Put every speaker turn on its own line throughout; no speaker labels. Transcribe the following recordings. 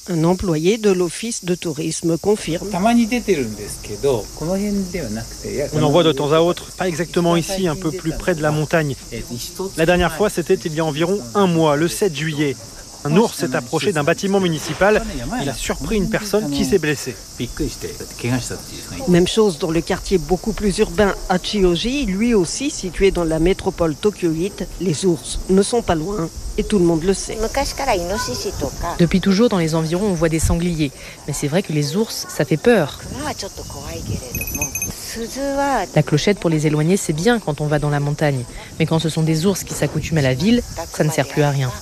Un employé de l'office de tourisme confirme.
On en voit de temps à autre, pas exactement ici, un peu plus près de la montagne. La dernière fois, c'était il y a environ un mois, le 7 juillet. Un ours s'est approché d'un bâtiment municipal. Il a surpris une personne qui s'est blessée.
Même chose dans le quartier beaucoup plus urbain Hachioji, lui aussi situé dans la métropole tokyoïte. Les ours ne sont pas loin et tout le monde le sait.
Depuis toujours, dans les environs, on voit des sangliers. Mais c'est vrai que les ours, ça fait peur. La clochette pour les éloigner, c'est bien quand on va dans la montagne. Mais quand ce sont des ours qui s'accoutument à la ville, ça ne sert plus à rien.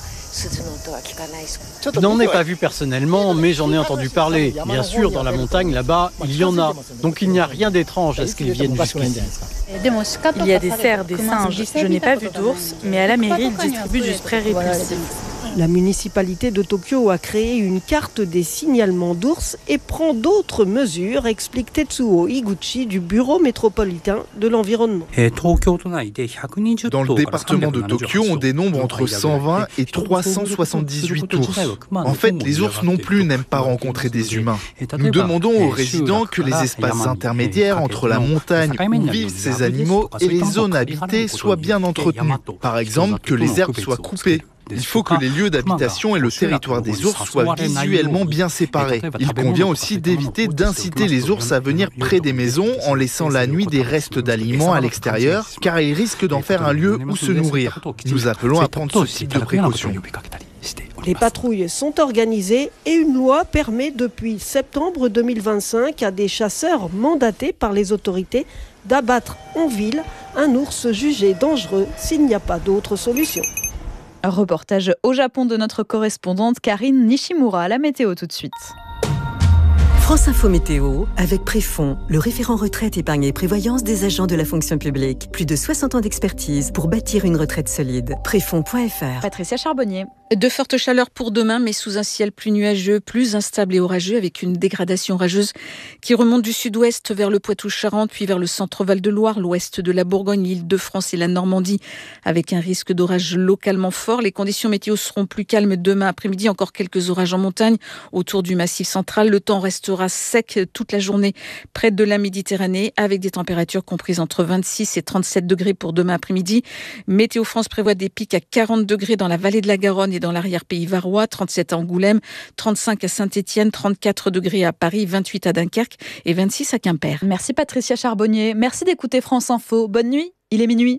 Je n'en ai pas vu personnellement, mais j'en ai entendu parler. Bien sûr, dans la montagne, là-bas, il y en a. Donc il n'y a rien d'étrange à ce qu'ils viennent jusqu'ici.
Il y a des cerfs, des singes. Je n'ai pas vu d'ours, mais à la mairie, ils distribuent du spray répulsif.
La municipalité de Tokyo a créé une carte des signalements d'ours et prend d'autres mesures, explique Tetsuo Iguchi du bureau métropolitain de l'environnement.
Dans le département de Tokyo, on dénombre entre 120 et 378 ours. En fait, les ours non plus n'aiment pas rencontrer des humains. Nous demandons aux résidents que les espaces intermédiaires entre la montagne où vivent ces animaux et les zones habitées soient bien entretenus. Par exemple, que les herbes soient coupées. Il faut que les lieux d'habitation et le territoire des ours soient visuellement bien séparés. Il convient aussi d'éviter d'inciter les ours à venir près des maisons en laissant la nuit des restes d'aliments à l'extérieur, car ils risquent d'en faire un lieu où se nourrir. Nous appelons à prendre ce type de précautions.
Les patrouilles sont organisées et une loi permet depuis septembre 2025 à des chasseurs mandatés par les autorités d'abattre en ville un ours jugé dangereux s'il n'y a pas d'autre solution.
Un reportage au Japon de notre correspondante Karine Nishimura. La météo tout de suite.
France Info Météo, avec Préfond, le référent retraite, épargne et prévoyance des agents de la fonction publique. Plus de 60 ans d'expertise pour bâtir une retraite solide. Préfond.fr.
Patricia Charbonnier.
De fortes chaleurs pour demain, mais sous un ciel plus nuageux, plus instable et orageux, avec une dégradation orageuse qui remonte du sud-ouest vers le Poitou-Charentes, puis vers le centre Val-de-Loire, l'ouest de la Bourgogne, l'Île-de-France et la Normandie, avec un risque d'orage localement fort. Les conditions météo seront plus calmes demain après-midi, encore quelques orages en montagne autour du Massif central. Le temps restera sec toute la journée près de la Méditerranée, avec des températures comprises entre 26 et 37 degrés pour demain après-midi. Météo France prévoit des pics à 40 degrés dans la vallée de la Garonne et dans l'arrière-pays varois, 37 à Angoulême, 35 à Saint-Étienne, 34 degrés à Paris, 28 à Dunkerque et 26 à Quimper.
Merci Patricia Charbonnier. Merci d'écouter France Info. Bonne nuit, il est minuit.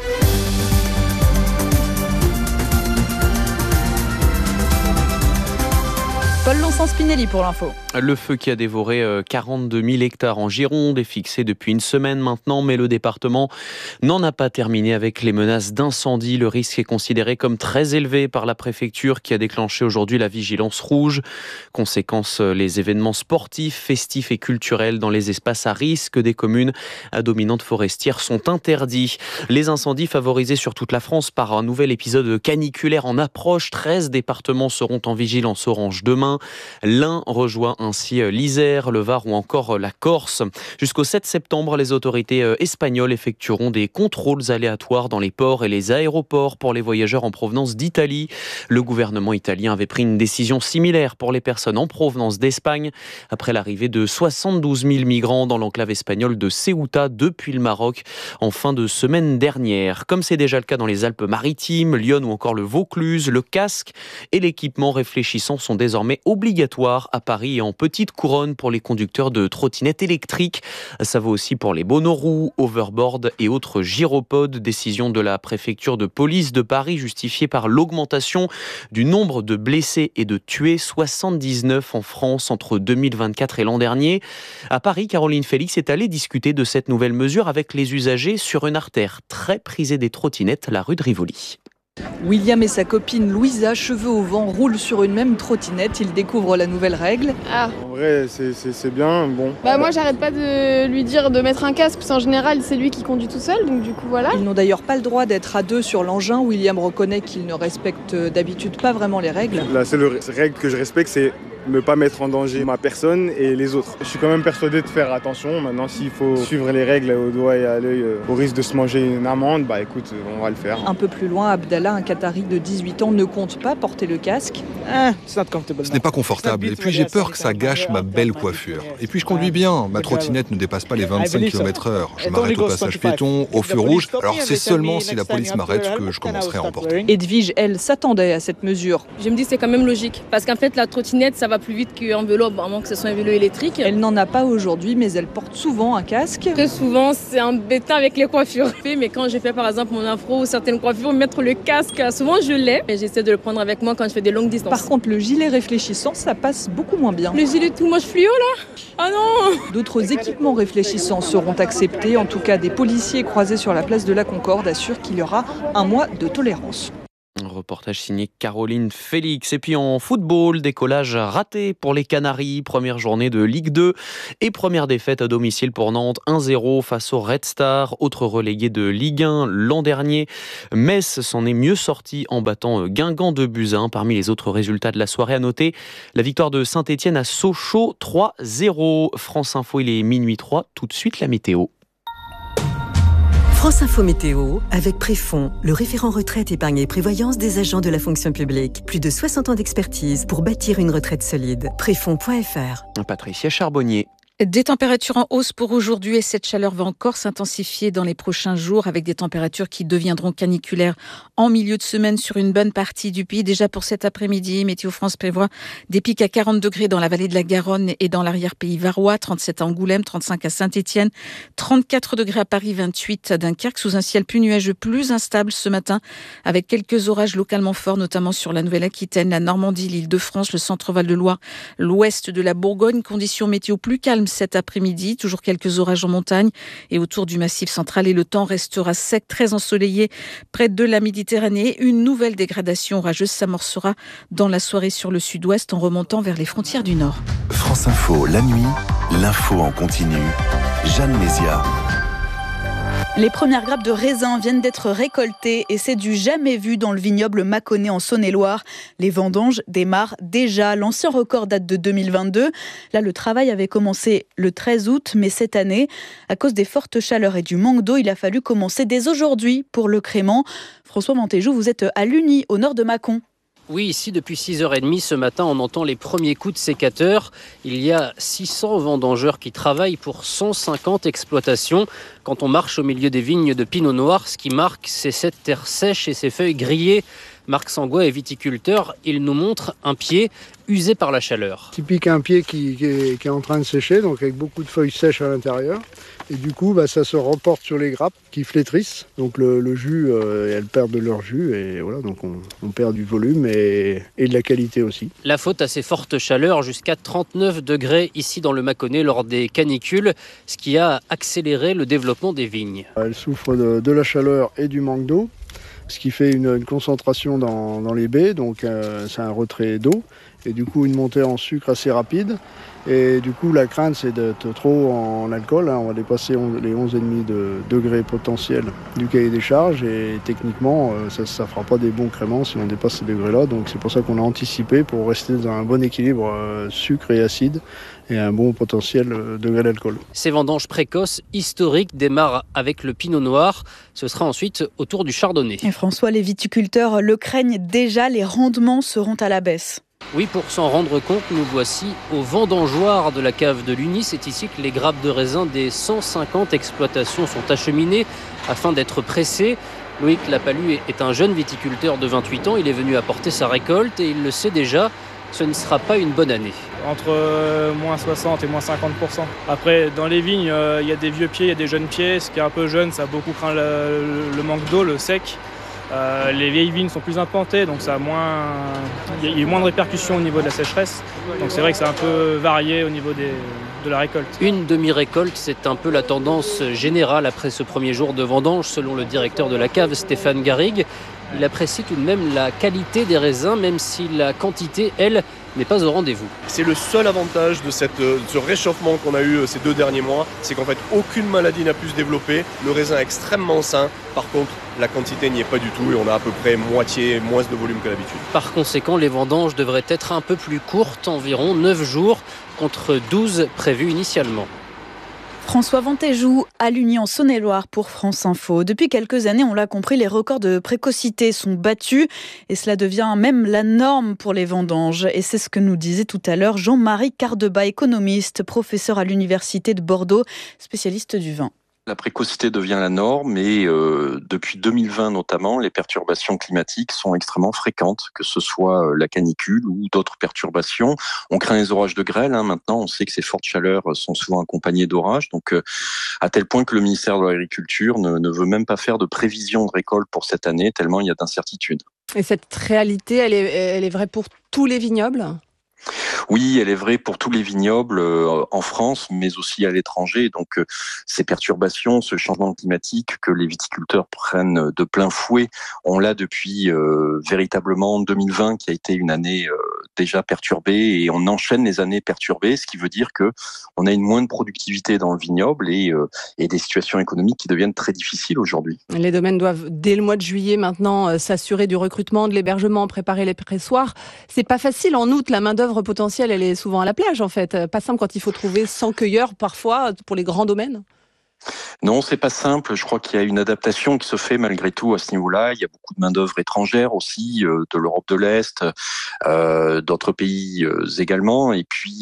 Paul Lonsan-Spinelli pour l'info.
Le feu qui a dévoré 42 000 hectares en Gironde est fixé depuis une semaine maintenant, mais le département n'en a pas terminé avec les menaces d'incendie. Le risque est considéré comme très élevé par la préfecture qui a déclenché aujourd'hui la vigilance rouge. Conséquence, les événements sportifs, festifs et culturels dans les espaces à risque des communes à dominante forestière sont interdits. Les incendies favorisés sur toute la France par un nouvel épisode caniculaire en approche. 13 départements seront en vigilance orange demain. L'Ain rejoint ainsi l'Isère, le Var ou encore la Corse. Jusqu'au 7 septembre, les autorités espagnoles effectueront des contrôles aléatoires dans les ports et les aéroports pour les voyageurs en provenance d'Italie. Le gouvernement italien avait pris une décision similaire pour les personnes en provenance d'Espagne après l'arrivée de 72 000 migrants dans l'enclave espagnole de Ceuta depuis le Maroc en fin de semaine dernière. Comme c'est déjà le cas dans les Alpes-Maritimes, Lyon ou encore le Vaucluse, le casque et l'équipement réfléchissant sont désormais obligatoires à Paris et en petite couronne pour les conducteurs de trottinettes électriques. Ça vaut aussi pour les monoroues, overboard et autres gyropodes. Décision de la préfecture de police de Paris justifiée par l'augmentation du nombre de blessés et de tués, 79 en France entre 2024 et l'an dernier. À Paris, Caroline Félix est allée discuter de cette nouvelle mesure avec les usagers sur une artère très prisée des trottinettes, la rue de Rivoli.
William et sa copine Louisa, cheveux au vent, roulent sur une même trottinette. Ils découvrent la nouvelle règle.
En vrai, c'est bien, bon.
Moi, j'arrête pas de lui dire de mettre un casque, parce qu'en général, c'est lui qui conduit tout seul, donc du coup, voilà.
Ils n'ont d'ailleurs pas le droit d'être à deux sur l'engin. William reconnaît qu'il ne respecte d'habitude pas vraiment les règles.
La seule règle que je respecte, c'est ne pas mettre en danger ma personne et les autres. Je suis quand même persuadé de faire attention. Maintenant, s'il faut suivre les règles au doigt et à l'œil au risque de se manger une amende, écoute, on va le faire.
Un peu plus loin, Abdallah, un Qatari de 18 ans, ne compte pas porter le casque.
Ce n'est pas confortable et puis j'ai peur que ça gâche ma belle coiffure. Et puis je conduis bien, ma trottinette ne dépasse pas les 25 km/h. Je m'arrête au passage piéton, au feu rouge, alors c'est seulement si la police m'arrête que je commencerai à en porter.
Edwige, elle, s'attendait à cette mesure.
Je me dis c'est quand même logique, parce qu'en fait la trottinette ça va plus vite qu'un vélo, à moins que ce soit un vélo électrique.
Elle n'en a pas aujourd'hui, mais elle porte souvent un casque.
Très souvent c'est embêtant avec les coiffures. Mais quand je fais par exemple mon afro ou certaines coiffures, mettre le casque, souvent je l'ai, et j'essaie de le prendre avec moi quand je fais des longues distances.
Par contre, le gilet réfléchissant, ça passe beaucoup moins bien.
Le gilet tout moche fluo là ? Ah non !
D'autres équipements réfléchissants seront acceptés. En tout cas, des policiers croisés sur la place de la Concorde assurent qu'il y aura un mois de tolérance.
Un reportage signé Caroline Félix. Et puis en football, décollage raté pour les Canaries. Première journée de Ligue 2 et première défaite à domicile pour Nantes. 1-0 face au Red Star. Autre relégué de Ligue 1 l'an dernier. Metz s'en est mieux sorti en battant Guingamp 2-1. Parmi les autres résultats de la soirée à noter, la victoire de Saint-Etienne à Sochaux 3-0. France Info, il est minuit 3. Tout de suite la météo.
France Info Météo, avec Préfond, le référent retraite, épargne et prévoyance des agents de la fonction publique. Plus de 60 ans d'expertise pour bâtir une retraite solide. Préfond.fr.
Patricia Charbonnier.
Des températures en hausse pour aujourd'hui et cette chaleur va encore s'intensifier dans les prochains jours avec des températures qui deviendront caniculaires en milieu de semaine sur une bonne partie du pays. Déjà pour cet après-midi, Météo France prévoit des pics à 40 degrés dans la vallée de la Garonne et dans l'arrière-pays varois, 37 à Angoulême, 35 à Saint-Étienne, 34 degrés à Paris, 28 à Dunkerque, sous un ciel plus nuageux, plus instable ce matin avec quelques orages localement forts, notamment sur la Nouvelle-Aquitaine, la Normandie, l'Île-de-France, le centre-Val de Loire, l'ouest de la Bourgogne. Conditions météo plus calmes cet après-midi, toujours quelques orages en montagne et autour du Massif central et le temps restera sec, très ensoleillé près de la Méditerranée. Une nouvelle dégradation orageuse s'amorcera dans la soirée sur le sud-ouest en remontant vers les frontières du nord.
France Info, la nuit, l'info en continu. Jeanne Mézia.
Les premières grappes de raisin viennent d'être récoltées et c'est du jamais vu dans le vignoble Mâconnais en Saône-et-Loire. Les vendanges démarrent déjà. L'ancien record date de 2022. Là, le travail avait commencé le 13 août, mais cette année, à cause des fortes chaleurs et du manque d'eau, il a fallu commencer dès aujourd'hui pour le crément. François Mantéjou, vous êtes à Lugny, au nord de Mâcon.
Oui, ici, depuis 6h30 ce matin, on entend les premiers coups de sécateur. Il y a 600 vendangeurs qui travaillent pour 150 exploitations. Quand on marche au milieu des vignes de Pinot Noir, ce qui marque, c'est cette terre sèche et ces feuilles grillées. Marc Sangois est viticulteur, il nous montre un pied usé par la chaleur.
Typique un pied qui est en train de sécher, donc avec beaucoup de feuilles sèches à l'intérieur. Et du coup, ça se reporte sur les grappes qui flétrissent. Donc le jus, elles perdent de leur jus et voilà, donc on perd du volume et de la qualité aussi.
La faute à ces fortes chaleurs, jusqu'à 39 degrés ici dans le Mâconnais lors des canicules, ce qui a accéléré le développement des vignes.
Elles souffrent de la chaleur et du manque d'eau, ce qui fait une concentration dans les baies, donc c'est un retrait d'eau et du coup une montée en sucre assez rapide. Et du coup, la crainte, c'est d'être trop en alcool. On va dépasser les 11,5 degrés potentiels du cahier des charges. Et techniquement, ça ne fera pas des bons créments si on dépasse ces degrés-là. Donc c'est pour ça qu'on a anticipé pour rester dans un bon équilibre sucre et acide et un bon potentiel degré d'alcool.
Ces vendanges précoces, historiques, démarrent avec le Pinot Noir. Ce sera ensuite au tour du Chardonnay.
Et François, les viticulteurs le craignent déjà, les rendements seront à la baisse.
Oui, pour s'en rendre compte, nous voici au vendangeoir de la cave de Lugny. C'est ici que les grappes de raisin des 150 exploitations sont acheminées afin d'être pressées. Loïc Lapalu est un jeune viticulteur de 28 ans. Il est venu apporter sa récolte et il le sait déjà, ce ne sera pas une bonne année.
Entre moins 60 et moins 50%. Après, dans les vignes, il y a des vieux pieds, il y a des jeunes pieds. Ce qui est un peu jeune, ça a beaucoup craint le manque d'eau, le sec. Les vieilles vignes sont plus implantées, donc il y a eu moins de répercussions au niveau de la sécheresse. Donc c'est vrai que c'est un peu varié au niveau de la récolte.
Une demi-récolte, c'est un peu la tendance générale après ce premier jour de vendange, selon le directeur de la cave, Stéphane Garrigue. Il apprécie tout de même la qualité des raisins, même si la quantité, elle, n'est pas au rendez-vous.
C'est le seul avantage de ce réchauffement qu'on a eu ces 2 derniers mois, c'est qu'en fait aucune maladie n'a pu se développer, le raisin est extrêmement sain, par contre la quantité n'y est pas du tout et on a à peu près moins de volume que d'habitude.
Par conséquent, les vendanges devraient être un peu plus courtes, environ 9 jours, contre 12 prévus initialement.
François Ventéjou à Lugny en Saône-et-Loire pour France Info. Depuis quelques années, on l'a compris, les records de précocité sont battus et cela devient même la norme pour les vendanges. Et c'est ce que nous disait tout à l'heure Jean-Marie Cardeba, économiste, professeur à l'Université de Bordeaux, spécialiste du vin.
La précocité devient la norme et depuis 2020 notamment, les perturbations climatiques sont extrêmement fréquentes, que ce soit la canicule ou d'autres perturbations. On craint les orages de grêle, maintenant on sait que ces fortes chaleurs sont souvent accompagnées d'orages, donc à tel point que le ministère de l'Agriculture ne veut même pas faire de prévision de récolte pour cette année, tellement il y a d'incertitudes.
Et cette réalité, elle est vraie pour tous les vignobles ?
Oui, elle est vraie pour tous les vignobles en France, mais aussi à l'étranger. Donc, ces perturbations, ce changement climatique que les viticulteurs prennent de plein fouet, on l'a depuis véritablement 2020, qui a été une année déjà perturbée, et on enchaîne les années perturbées, ce qui veut dire que on a une moindre productivité dans le vignoble et des situations économiques qui deviennent très difficiles aujourd'hui.
Les domaines doivent, dès le mois de juillet maintenant, s'assurer du recrutement, de l'hébergement, préparer les pressoirs. C'est pas facile en août, la main-d'œuvre potentielle, elle est souvent à la plage en fait. Pas simple quand il faut trouver 100 cueilleurs parfois pour les grands domaines.
Non, c'est pas simple. Je crois qu'il y a une adaptation qui se fait malgré tout à ce niveau-là. Il y a beaucoup de main-d'œuvre étrangère aussi, de l'Europe de l'Est, d'autres pays également. Et puis,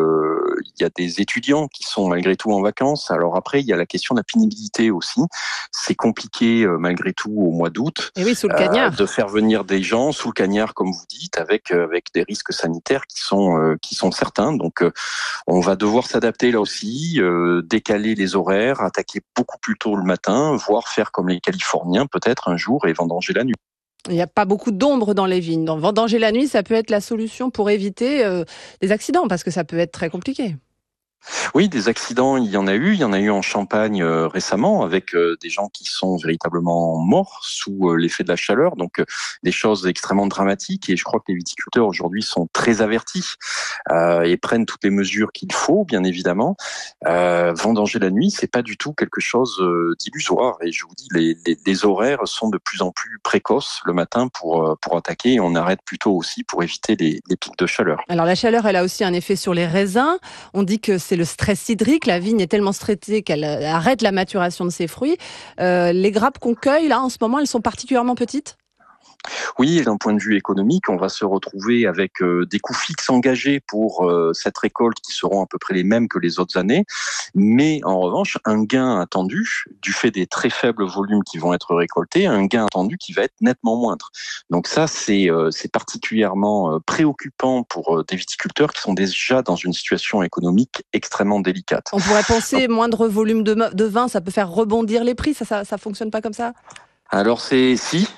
il y a des étudiants qui sont malgré tout en vacances. Alors après, il y a la question de la pénibilité aussi. C'est compliqué malgré tout au mois d'août.
Et oui, sous le cagnard.
De faire venir des gens sous le cagnard, comme vous dites, avec des risques sanitaires qui sont certains. Donc, on va devoir s'adapter là aussi, décaler les horaires, attaquer beaucoup plus tôt le matin, voire faire comme les Californiens peut-être un jour et vendanger la nuit.
Il n'y a pas beaucoup d'ombre dans les vignes. Donc, vendanger la nuit, ça peut être la solution pour éviter des accidents, parce que ça peut être très compliqué.
Oui, des accidents, il y en a eu. Il y en a eu en Champagne récemment avec des gens qui sont véritablement morts sous l'effet de la chaleur. Donc, des choses extrêmement dramatiques. Et je crois que les viticulteurs aujourd'hui sont très avertis et prennent toutes les mesures qu'il faut, bien évidemment. Vendanger la nuit, c'est pas du tout quelque chose d'illusoire. Et je vous dis, les horaires sont de plus en plus précoces le matin pour attaquer. Et on arrête plutôt aussi pour éviter les pics de chaleur.
Alors, la chaleur, elle a aussi un effet sur les raisins. On dit que c'est le stress hydrique. La vigne est tellement stressée qu'elle arrête la maturation de ses fruits. Les grappes qu'on cueille, là, en ce moment, elles sont particulièrement petites ?
Oui, d'un point de vue économique, on va se retrouver avec des coûts fixes engagés pour cette récolte qui seront à peu près les mêmes que les autres années. Mais en revanche, un gain attendu, du fait des très faibles volumes qui vont être récoltés, un gain attendu qui va être nettement moindre. Donc ça, c'est particulièrement préoccupant pour des viticulteurs qui sont déjà dans une situation économique extrêmement délicate.
On pourrait penser moindre volume de vin, ça peut faire rebondir les prix. Ça fonctionne pas comme ça ?
Alors si,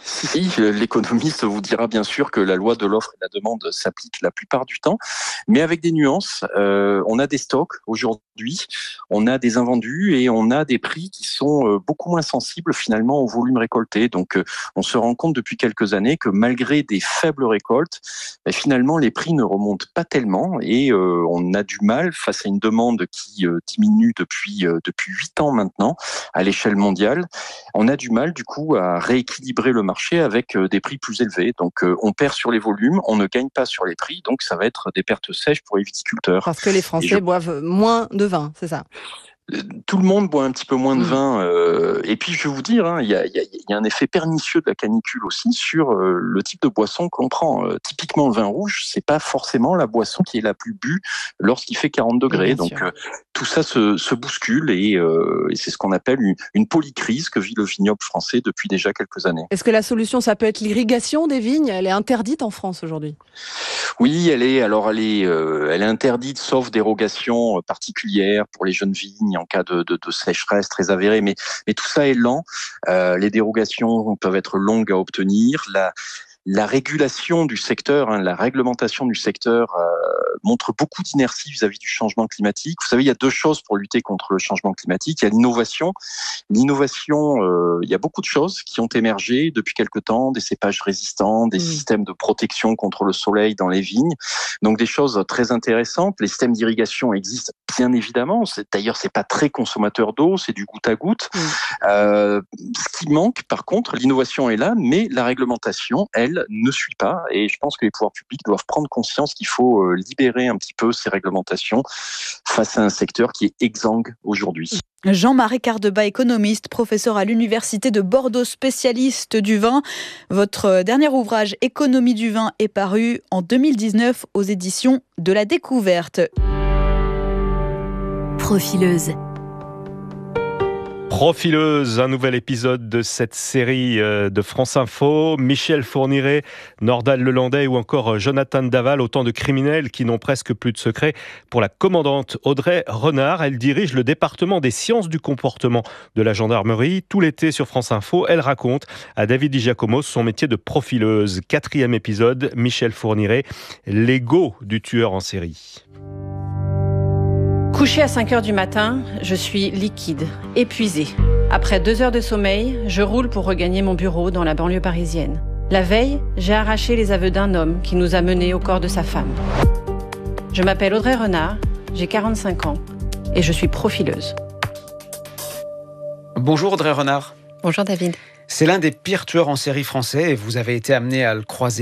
l'économiste vous dira bien sûr que la loi de l'offre et de la demande s'applique la plupart du temps, mais avec des nuances. On a des stocks aujourd'hui, on a des invendus et on a des prix qui sont beaucoup moins sensibles finalement au volume récolté. Donc on se rend compte depuis quelques années que malgré des faibles récoltes, finalement les prix ne remontent pas tellement et on a du mal face à une demande qui diminue depuis 8 ans maintenant à l'échelle mondiale. On a du mal du coup à rééquilibrer le marché avec des prix plus élevés. Donc on perd sur les volumes, on ne gagne pas sur les prix, donc ça va être des pertes sèches pour les viticulteurs.
Parce que les Français boivent moins de vin, c'est ça ?
Tout le monde boit un petit peu moins de vin. Et puis, je vais vous dire, il y a un effet pernicieux de la canicule aussi sur le type de boisson qu'on prend. Typiquement, le vin rouge, c'est pas forcément la boisson qui est la plus bue lorsqu'il fait 40 degrés. Donc, tout ça se bouscule et c'est ce qu'on appelle une polycrise que vit le vignoble français depuis déjà quelques années.
Est-ce que la solution, ça peut être l'irrigation des vignes ? Elle est interdite en France aujourd'hui ?
Oui, elle est interdite sauf dérogation particulière pour les jeunes vignes en cas de sécheresse très avérée, mais tout ça est lent. Les dérogations peuvent être longues à obtenir. La régulation du secteur, la réglementation du secteur montre beaucoup d'inertie vis-à-vis du changement climatique. Vous savez, il y a deux choses pour lutter contre le changement climatique. Il y a l'innovation. L'innovation, il y a beaucoup de choses qui ont émergé depuis quelque temps, des cépages résistants, des systèmes de protection contre le soleil dans les vignes. Donc des choses très intéressantes. Les systèmes d'irrigation existent bien évidemment. D'ailleurs, c'est pas très consommateur d'eau, c'est du goutte à goutte. Ce qui manque, par contre, l'innovation est là, mais la réglementation, elle, ne suit pas. Et je pense que les pouvoirs publics doivent prendre conscience qu'il faut libérer un petit peu ces réglementations face à un secteur qui est exsangue aujourd'hui.
Jean-Marie Cardeba, économiste, professeur à l'Université de Bordeaux, spécialiste du vin. Votre dernier ouvrage, Économie du vin, est paru en 2019 aux éditions de La Découverte.
Profileuse. Profileuse, un nouvel épisode de cette série de France Info. Michel Fourniret, Nordal Lelandais ou encore Jonathan Daval, autant de criminels qui n'ont presque plus de secrets. Pour la commandante Audrey Renard, elle dirige le département des sciences du comportement de la gendarmerie. Tout l'été sur France Info, elle raconte à David Di Giacomo son métier de profileuse. 4e épisode, Michel Fourniret, l'ego du tueur en série.
Couché à 5h du matin, je suis liquide, épuisée. Après 2 heures de sommeil, je roule pour regagner mon bureau dans la banlieue parisienne. La veille, j'ai arraché les aveux d'un homme qui nous a menés au corps de sa femme. Je m'appelle Audrey Renard, j'ai 45 ans et je suis profileuse.
Bonjour Audrey Renard.
Bonjour David.
C'est l'un des pires tueurs en série français et vous avez été amené à le croiser.